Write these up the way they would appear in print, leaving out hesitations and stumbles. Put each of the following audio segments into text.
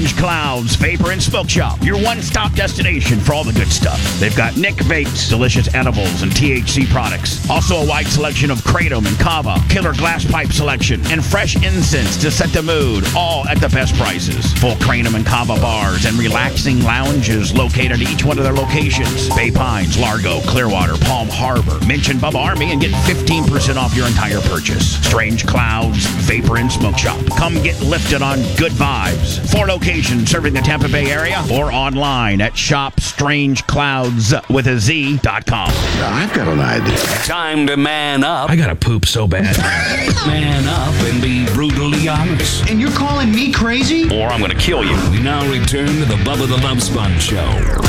Strange Clouds Vapor and Smoke Shop, your one-stop destination for all the good stuff. They've got Nick Vapes, delicious edibles and THC products. Also a wide selection of Kratom and Kava, killer glass pipe selection, and fresh incense to set the mood, all at the best prices. Full Kratom and Kava bars and relaxing lounges located at each one of their locations. Bay Pines, Largo, Clearwater, Palm Harbor. Mention Bubba Army and get 15% off your entire purchase. Strange Clouds Vapor and Smoke Shop. Come get lifted on good vibes. 4 locations serving the Tampa Bay area or online at shopstrangecloudswithaz.com. I've got an idea. Time to man up. I gotta poop so bad. Man up and be brutally honest. And you're calling me crazy? Or I'm gonna kill you. We now return to the Bubba the Love Sponge Show.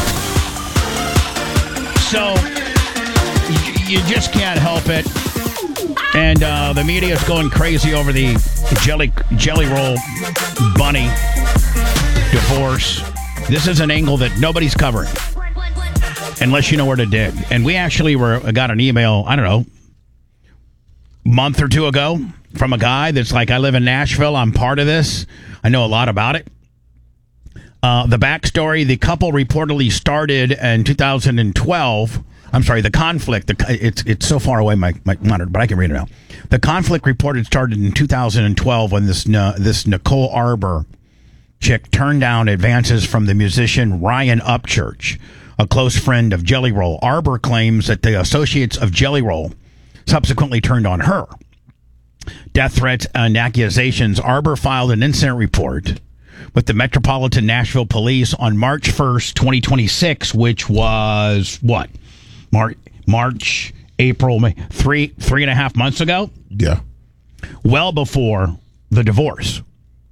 So, you just can't help it. And the media is going crazy over the Jelly Roll Bunny divorce. This is an angle that nobody's covering unless you know where to dig. And we actually got an email, I don't know, month or two ago from a guy that's like, I live in Nashville. I'm part of this. I know a lot about it. The backstory, the couple reportedly started in 2012. I'm sorry, the conflict, it's so far away, my monitor, but I can read it now. The conflict reported started in 2012 when this Nicole Arbour chick turned down advances from the musician Ryan Upchurch, a close friend of Jelly Roll. Arbour claims that the associates of Jelly Roll subsequently turned on her. Death threats and accusations. Arbour filed an incident report with the Metropolitan Nashville Police on March 1st, 2026, which was what? March, April, May, three and a half months ago? Yeah. Well before the divorce.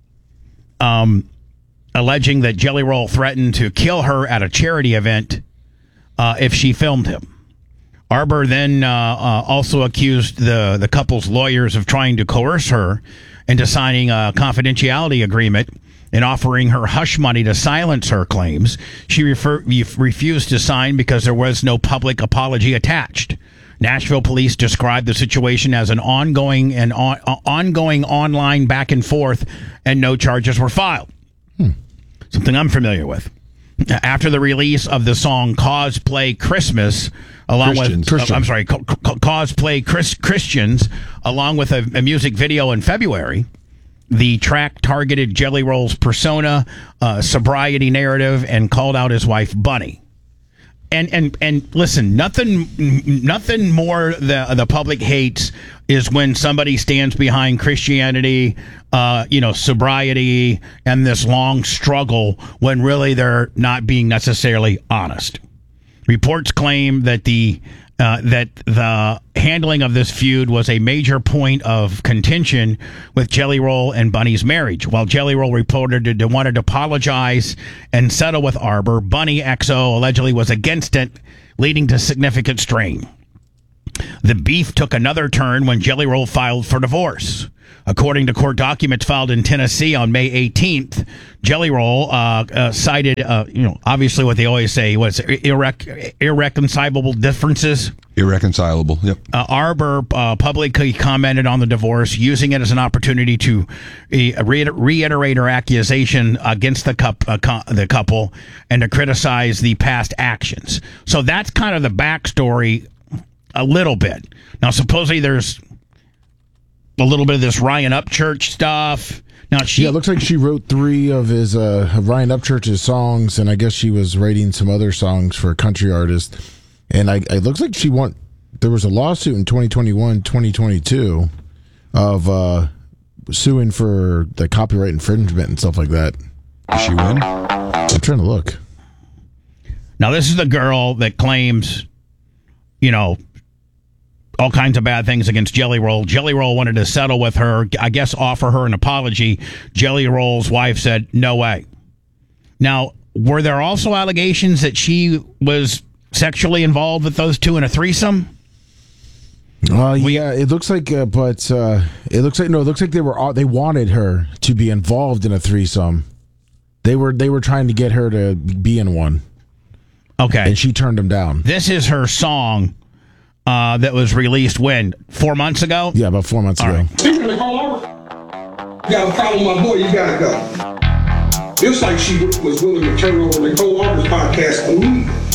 Alleging that Jelly Roll threatened to kill her at a charity event if she filmed him. Arbour then also accused the couple's lawyers of trying to coerce her into signing a confidentiality agreement and offering her hush money to silence her claims. She refused to sign because there was no public apology attached. Nashville police described the situation as an ongoing online back and forth, and no charges were filed. Something I'm familiar with. After the release of the song Cosplay Christmas, Cosplay Christians, along with a music video in February, the track targeted Jelly Roll's persona, sobriety narrative, and called out his wife, Bunny. And listen, nothing more the public hates is when somebody stands behind Christianity, sobriety, and this long struggle when really they're not being necessarily honest. Reports claim that the handling of this feud was a major point of contention with Jelly Roll and Bunny's marriage. While Jelly Roll reported to wanted to apologize and settle with Arbour, Bunny XO allegedly was against it, leading to significant strain. The beef took another turn when Jelly Roll filed for divorce. According to court documents filed in Tennessee on May 18th, Jelly Roll cited, obviously what they always say, irreconcilable differences. Irreconcilable, yep. Arbour publicly commented on the divorce, using it as an opportunity to reiterate her accusation against the couple and to criticize the past actions. So that's kind of the backstory a little bit. Now, supposedly there's a little bit of this Ryan Upchurch stuff. Now it looks like she wrote 3 of his Ryan Upchurch's songs, and I guess she was writing some other songs for a country artist. And it looks like there was a lawsuit in 2021, 2022 of suing for the copyright infringement and stuff like that. Did she win? I'm trying to look. Now, this is the girl that claims, all kinds of bad things against Jelly Roll. Jelly Roll wanted to settle with her, I guess offer her an apology. Jelly Roll's wife said, no way. Now, were there also allegations that she was sexually involved with those two in a threesome? Yeah, it looks like, it looks like they wanted her to be involved in a threesome. They were trying to get her to be in one. Okay. And she turned them down. This is her song that was released when? 4 months ago? Yeah, about 4 months ago. Right. You got a problem with my boy, you gotta go. Just like she was willing to turn over Nicole Arger's podcast to me.